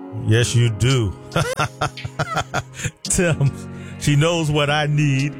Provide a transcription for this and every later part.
Yes, you do. Tim, she knows what I need.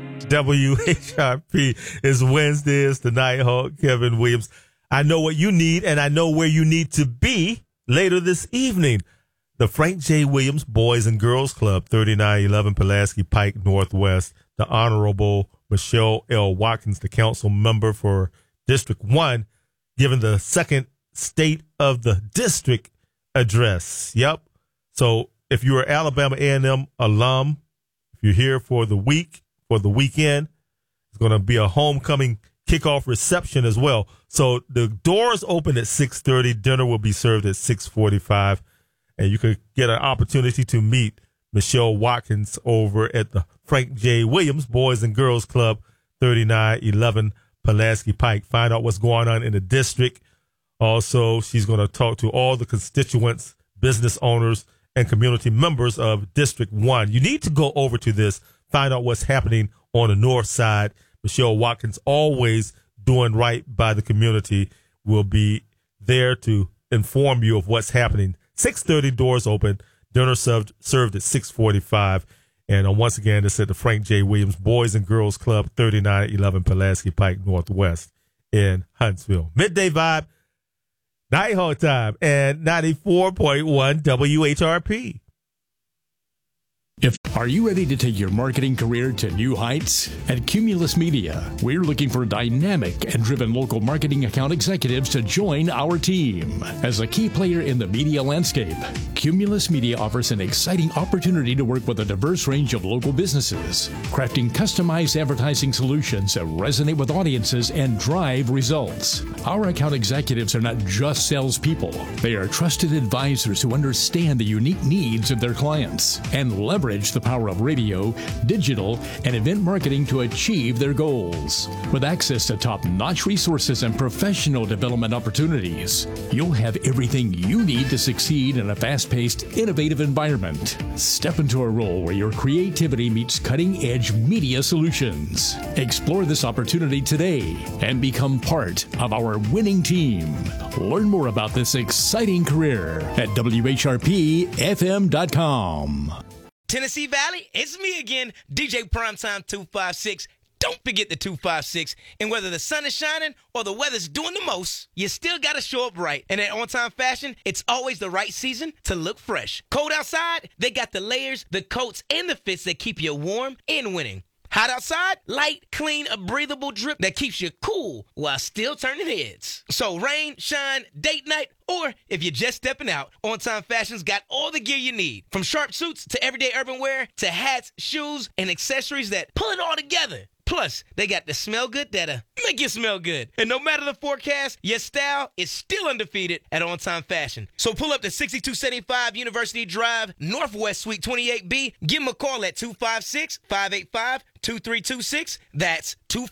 WHRP is Wednesday. It's the Nighthawk, Kevin Williams. I know what you need, and I know where you need to be later this evening. The Frank J. Williams Boys and Girls Club, 3911 Pulaski Pike Northwest. The Honorable Michelle L. Watkins, the council member for District 1, giving the second State of the District address. Yep. So if you're an Alabama A&M alum, if you're here for the weekend, it's going to be a homecoming kickoff reception as well. So the doors open at 6:30. Dinner will be served at 6:45. And you could get an opportunity to meet Michelle Watkins over at the Frank J. Williams Boys and Girls Club, 3911 Pulaski Pike. Find out what's going on in the district. Also, she's going to talk to all the constituents, business owners, and community members of District 1. You need to go over to this, find out what's happening on the north side. Michelle Watkins, always doing right by the community, will be there to inform you of what's happening. 6:30, doors open, dinner served at 6:45. And once again, it's at the Frank J. Williams Boys and Girls Club, 3911 Pulaski Pike Northwest in Huntsville. Midday Vibe, Nighthawk time, and 94.1 WHRP. Are you ready to take your marketing career to new heights? At Cumulus Media, we're looking for dynamic and driven local marketing account executives to join our team. As a key player in the media landscape, Cumulus Media offers an exciting opportunity to work with a diverse range of local businesses, crafting customized advertising solutions that resonate with audiences and drive results. Our account executives are not just salespeople. They are trusted advisors who understand the unique needs of their clients and leverage the power of radio, digital, and event marketing to achieve their goals. With access to top-notch resources and professional development opportunities, you'll have everything you need to succeed in a fast-paced, innovative environment. Step into a role where your creativity meets cutting-edge media solutions. Explore this opportunity today and become part of our winning team. Learn more about this exciting career at WHRPFM.com. Tennessee Valley, it's me again, DJ Primetime 256. Don't forget the 256. And whether the sun is shining or the weather's doing the most, you still got to show up right. And at On Time Fashion, it's always the right season to look fresh. Cold outside, they got the layers, the coats, and the fits that keep you warm and winning. Hot outside, light, clean, a breathable drip that keeps you cool while still turning heads. So rain, shine, date night, or if you're just stepping out, On Time Fashion's got all the gear you need. From sharp suits to everyday urban wear to hats, shoes, and accessories that pull it all together. Plus, they got the smell good that'll make you smell good. And no matter the forecast, your style is still undefeated at On Time Fashion. So pull up to 6275 University Drive, Northwest Suite 28B. Give them a call at 256-585-2326. That's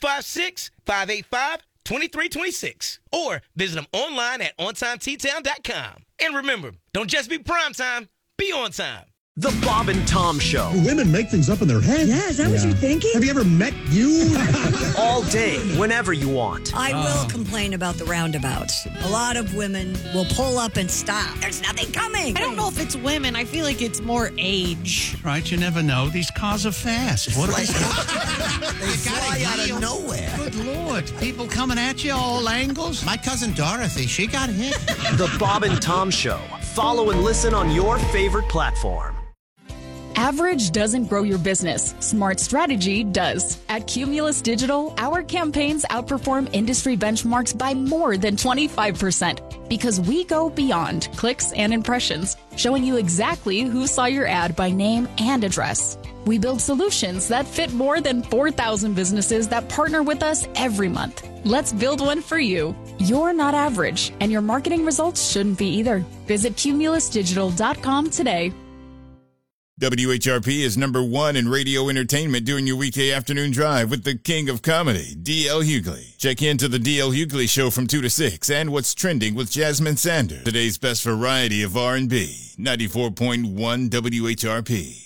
256-585-2326. Or visit them online at OnTimeTtown.com. And remember, don't just be prime time, be on time. The Bob and Tom Show. Women make things up in their head. Yeah, is that what you're thinking? Have you ever met you? All day, whenever you want. I will complain about the roundabouts. A lot of women will pull up and stop. There's nothing coming. I don't know if it's women. I feel like it's more age. Right, you never know. These cars are fast. What are they? They fly out of nowhere. Good Lord. People coming at you all angles. My cousin Dorothy, she got hit. The Bob and Tom Show. Follow and listen on your favorite platform. Average doesn't grow your business. Smart strategy does. At Cumulus Digital, our campaigns outperform industry benchmarks by more than 25% because we go beyond clicks and impressions, showing you exactly who saw your ad by name and address. We build solutions that fit more than 4,000 businesses that partner with us every month. Let's build one for you. You're not average, and your marketing results shouldn't be either. Visit cumulusdigital.com today. WHRP is number one in radio entertainment during your weekday afternoon drive with the king of comedy, D.L. Hughley. Check into the D.L. Hughley Show from 2 to 6 and What's Trending with Jasmine Sanders. Today's best variety of R&B, 94.1 WHRP.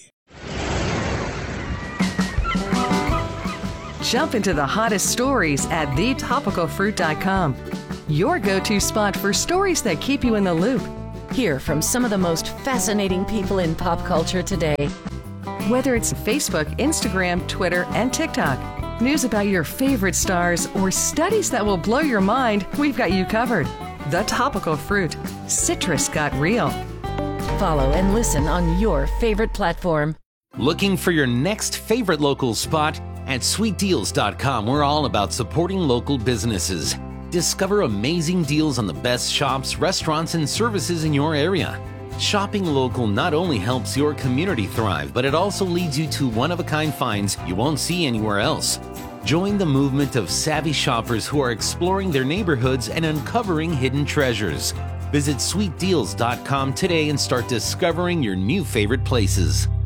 Jump into the hottest stories at thetopicalfruit.com. Your go-to spot for stories that keep you in the loop. Hear from some of the most fascinating people in pop culture today. Whether it's Facebook, Instagram, Twitter, and TikTok, news about your favorite stars, or studies that will blow your mind, we've got you covered. The Topical Fruit. Citrus got real. Follow and listen on your favorite platform. Looking for your next favorite local spot? At sweetdeals.com, we're all about supporting local businesses. Discover amazing deals on the best shops, restaurants, and services in your area. Shopping local not only helps your community thrive, but it also leads you to one-of-a-kind finds you won't see anywhere else. Join the movement of savvy shoppers who are exploring their neighborhoods and uncovering hidden treasures. Visit sweetdeals.com today and start discovering your new favorite places.